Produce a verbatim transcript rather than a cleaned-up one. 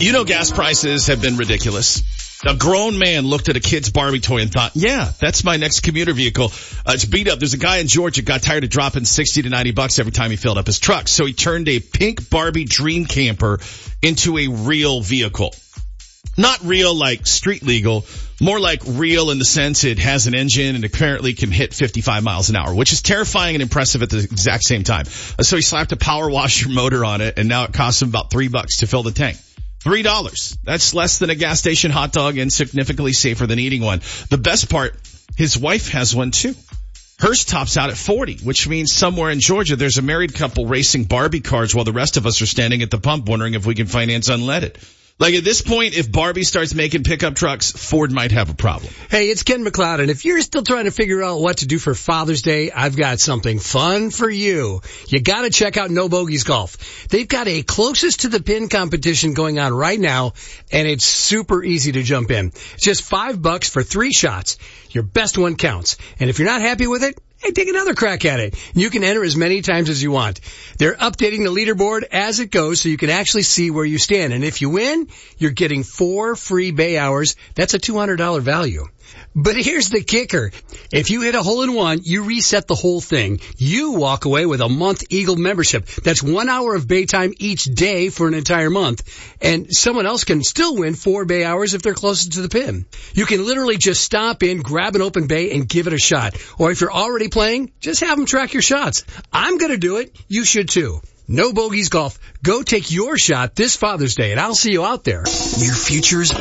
You know, gas prices have been ridiculous. A grown man looked at a kid's Barbie toy and thought, yeah, that's my next commuter vehicle. Uh, it's beat up. There's a guy in Georgia got tired of dropping sixty to ninety bucks every time he filled up his truck. So he turned a pink Barbie dream camper into a real vehicle. Not real like street legal, more like real in the sense it has an engine and apparently can hit fifty-five miles an hour, which is terrifying and impressive at the exact same time. Uh, so he slapped a power washer motor on it, and now it costs him about three bucks to fill the tank. Three dollars. That's less than a gas station hot dog and significantly safer than eating one. The best part, his wife has one too. Hers tops out at forty, which means somewhere in Georgia there's a married couple racing Barbie cars while the rest of us are standing at the pump wondering if we can finance unleaded. Like at this point, if Barbie starts making pickup trucks, Ford might have a problem. Hey, it's Ken McLeod, and if you're still trying to figure out what to do for Father's Day, I've got something fun for you. You gotta check out No Bogeys Golf. They've got a closest to the pin competition going on right now, and it's super easy to jump in. It's just five bucks for three shots. Your best one counts. And if you're not happy with it, hey, take another crack at it. You can enter as many times as you want. They're updating the leaderboard as it goes so you can actually see where you stand. And if you win, you're getting four free bay hours. That's a two hundred dollars value. But here's the kicker. If you hit a hole in one, you reset the whole thing. You walk away with a month Eagle membership. That's one hour of bay time each day for an entire month. And someone else can still win four bay hours if they're closest to the pin. You can literally just stop in, grab an open bay, and give it a shot. Or if you're already playing, just have them track your shots. I'm going to do it. You should too. No Bogeys Golf. Go take your shot this Father's Day, and I'll see you out there. Your future is bright.